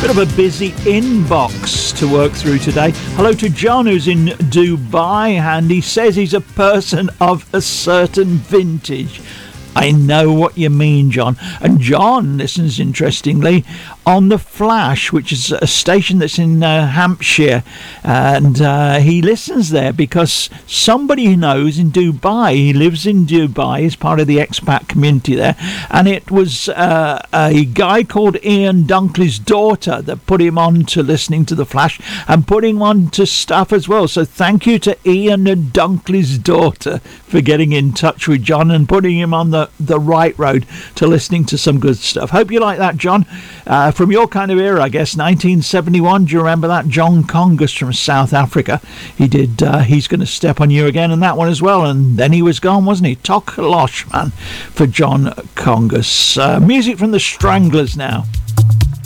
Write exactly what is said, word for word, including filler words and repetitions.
Bit of a busy inbox to work through today. Hello to John, who's in Dubai, and he says he's a person of a certain vintage. I know what you mean, John. And John listens, interestingly, on The Flash, which is a station that's in uh, Hampshire. And uh, he listens there because somebody he knows in Dubai, he lives in Dubai, is part of the expat community there. And it was uh, a guy called Ian Dunkley's daughter that put him on to listening to The Flash and put him on to stuff as well. So thank you to Ian and Dunkley's daughter for getting in touch with John and putting him on the the right road to listening to some good stuff. Hope you like that, John. Uh, from your kind of era, I guess, nineteen seventy-one. Do you remember that? John Congus from South Africa. He did uh, He's Gonna Step on You Again, and that one as well. And then he was gone, wasn't he? Tok Losh, man, for John Congus. Uh, music from the Stranglers now.